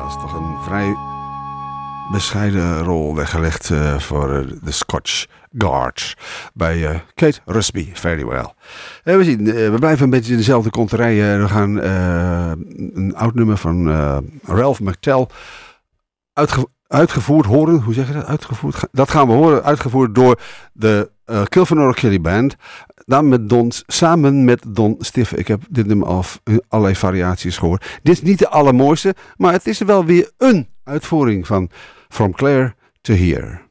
toch een vrij bescheiden rol weggelegd voor de Scotch Guards bij Kate Rusby. Very well. We zien, we blijven een beetje in dezelfde konterij. We gaan een oud nummer van Ralph McTell uitgevoerd horen. Hoe zeg je dat? Uitgevoerd? Dat gaan we horen. Uitgevoerd door de Kilfenora Kelly Band. Dan samen met Don Stiffen. Ik heb dit nummer al in allerlei variaties gehoord. Dit is niet de allermooiste, maar het is wel weer een uitvoering van From Clare to Here.